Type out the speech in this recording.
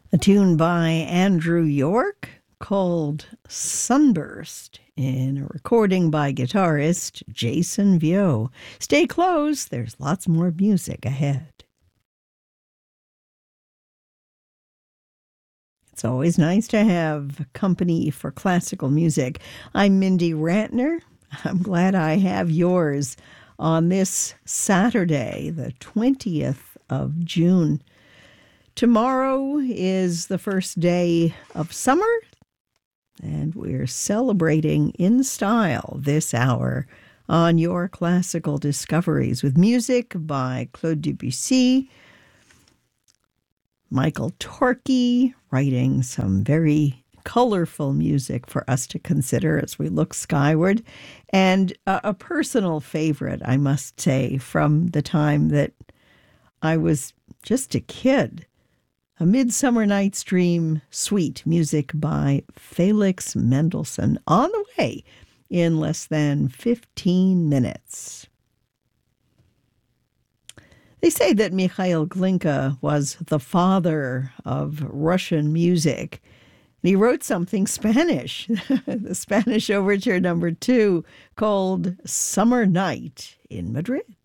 A tune by Andrew York called Sunburst in a recording by guitarist Jason Vio. Stay close, there's lots more music ahead. It's always nice to have company for classical music. I'm Mindy Rantner. I'm glad I have yours on this Saturday, the 20th of June. Tomorrow is the first day of summer, and we're celebrating in style this hour on Your Classical Discoveries with music by Claude Debussy, Michael Torke, writing some very colorful music for us to consider as we look skyward, and a personal favorite, I must say, from the time that I was just a kid. A Midsummer Night's Dream suite, music by Felix Mendelssohn, on the way in less than 15 minutes. They say that Mikhail Glinka was the father of Russian music. And he wrote something Spanish, the Spanish Overture No. 2, called Summer Night in Madrid.